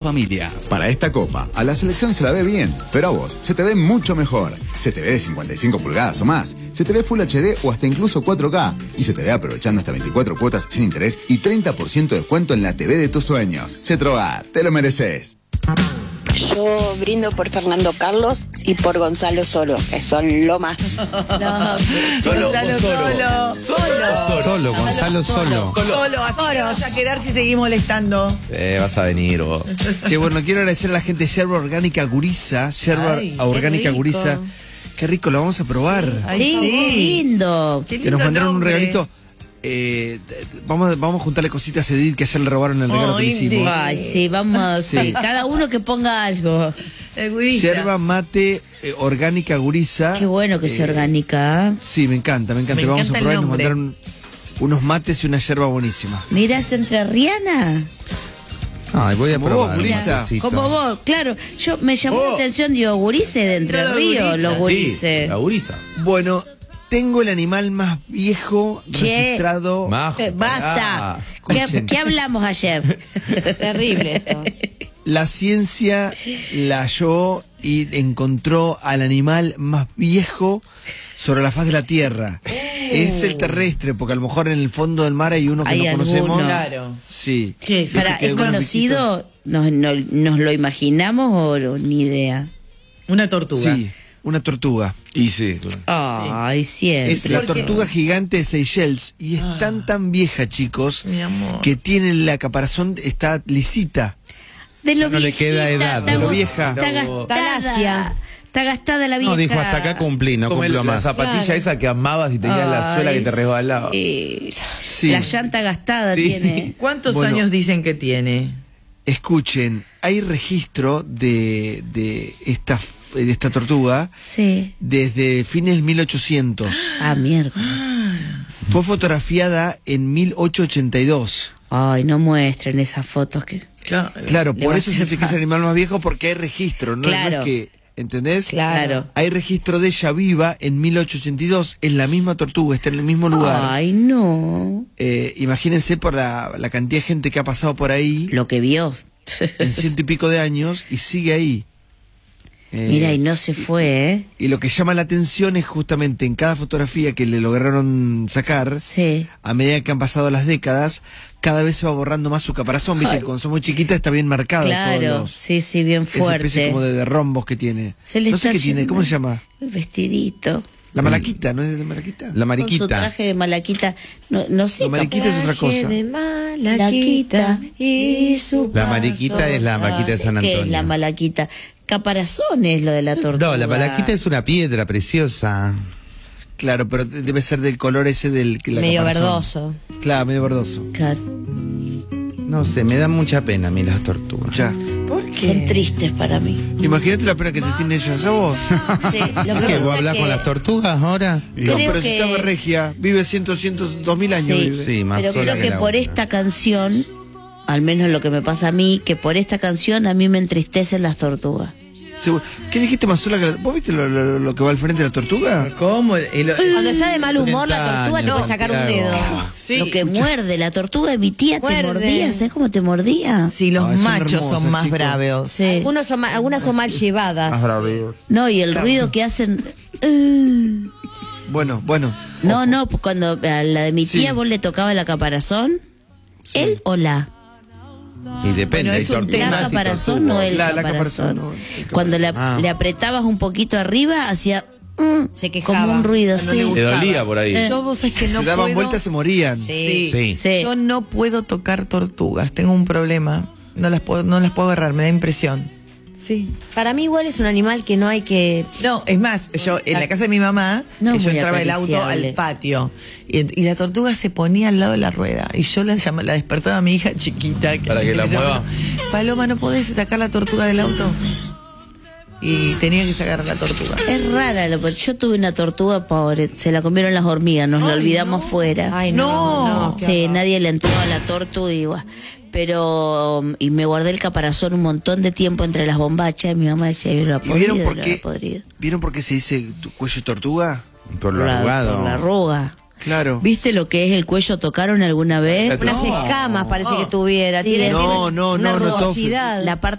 familia. Para esta copa, a la selección se la ve bien, pero a vos se te ve mucho mejor. Se te ve de 55 pulgadas o más, se te ve Full HD o hasta incluso 4K, y se te ve aprovechando hasta 24 cuotas sin interés y 30% de descuento en la TV de tus sueños. Cetrogar, te lo mereces. Yo brindo por Fernando Carlos y por Gonzalo Soro, que son lo más. Gonzalo Solo. Así que vas a quedar si seguís molestando. Vas a venir vos. Che, bueno, quiero agradecer a la gente de Yerba Orgánica Guriza. Orgánica Guriza. Qué rico, lo vamos a probar. Sí, qué lindo. Que nos mandaron un regalito. Vamos a juntarle cositas a Edith, que ayer le robaron el regalo que le hicimos. Ay, sí, vamos. Sí. Cada uno que ponga algo. Yerba mate orgánica Guriza. Qué bueno que sea orgánica. Sí, me encanta. Lo vamos a probar. Nos mandaron unos mates y una yerba buenísima. Mira, es entrerriana. Ay, voy a probar. Como vos, claro. Yo me llamó la atención, digo, gurice de Entre Ríos, los gurices. Sí, la guriza. Bueno, tengo el animal más viejo registrado. Basta. ¿Qué hablamos ayer? Terrible esto. La ciencia la halló y encontró al animal más viejo sobre la faz de la Tierra. Es el terrestre, porque a lo mejor en el fondo del mar hay uno que no conocemos. Claro. Sí. ¿Es conocido? ¿Nos lo imaginamos o ni idea? Una tortuga. Sí, una tortuga. Y sí, claro. Ay, siempre. Es la tortuga gigante de Seychelles. Y es tan vieja, chicos, mi amor, que tiene la caparazón, está lisita. De lo no le queda edad. De lo vieja. Está gastada. Está gastada la vieja. No, dijo, hasta acá cumplí, no cumplo más. La zapatilla esa que amabas y tenías la suela que te resbalaba. Sí. La llanta gastada tiene. ¿Cuántos años dicen que tiene? Escuchen, hay registro de esta tortuga desde fines del 1800. Ah, mierda. Fue fotografiada en 1882. Ay, no muestren esas fotos que... Claro, por eso se dice que es el animal más viejo, porque hay registro, ¿no? Claro. No es que, ¿entendés? Claro. Hay registro de ella viva en 1882, es la misma tortuga, está en el mismo lugar. Ay, no. Imagínense por la cantidad de gente que ha pasado por ahí. Lo que vio. En 100 y pico de años, y sigue ahí. Mira, y no se fue, ¿eh? Y lo que llama la atención es justamente en cada fotografía que le lograron sacar, a medida que han pasado las décadas, cada vez se va borrando más su caparazón, ¿viste? Cuando son muy chiquitas está bien marcado. Claro, sí, bien fuerte. Esa especie como de rombos que tiene. No sé qué tiene, ¿cómo se llama? El vestidito. La malaquita, ¿no es de malaquita? La mariquita. Con su traje de malaquita, no sé. La mariquita es otra cosa. De malaquita y su La mariquita es la maquita de San Antonio. ¿Qué es la malaquita? Caparazón es lo de la tortuga. No, la malaquita es una piedra preciosa. Claro, pero debe ser del color ese del que la medio caparazón. verdoso. Claro, medio verdoso. Claro. No sé, me da mucha pena a mí las tortugas. Ya. ¿Por qué? Son tristes para mí. Imagínate la pena que te tiene ellas a vos. Sí, ¿Qué, vos hablas con las tortugas ahora? No, pero si estaba regia, vive 2000 años. Vive. Sí, más pero sola creo que por esta canción, al menos lo que me pasa a mí, que por esta canción a mí me entristecen las tortugas. ¿Qué dijiste más sola que ¿Vos viste lo que va al frente de la tortuga? ¿Cómo? Cuando está de mal humor, la tortuga te puede sacar un dedo. Sí, lo que muerde, la tortuga de mi tía te mordía. ¿Sabes cómo te mordía? Sí, los machos son más bravos. Sí. Algunas son mal llevadas. Más bravos. No, y el ruido que hacen... Bueno. No, pues cuando a la de mi tía vos le tocaba la caparazón, ¿él o la? Y depende, es un tema. ¿La caparazón o el caparazón? Cuando le apretabas un poquito arriba, hacía se quejaba. como un ruido. Le dolía por ahí. Yo vos sabés que no se daban puedo... vueltas, se morían. Sí. Yo no puedo tocar tortugas, tengo un problema. No las puedo agarrar, me da impresión. Sí. Para mí igual es un animal que no hay que... No, es más, yo en la casa de mi mamá, yo entraba el auto al patio y la tortuga se ponía al lado de la rueda y yo la despertaba a mi hija chiquita. Para que la mueva. Paloma, ¿no podés sacar la tortuga del auto? Y tenía que sacar la tortuga. Es rara, yo tuve una tortuga pobre, se la comieron las hormigas, nos la olvidamos fuera. Ay, no. Sí, nadie le entró a la tortuga y pero y me guardé el caparazón un montón de tiempo entre las bombachas y mi mamá decía, yo lo ha podrido, ¿Vieron por qué se dice cuello de tortuga? Por lo arrugado. Por la arruga. Claro. ¿Viste lo que es el cuello? ¿Tocaron alguna vez? Unas escamas parece que tuviera. Sí, tiene una rugosidad. La parte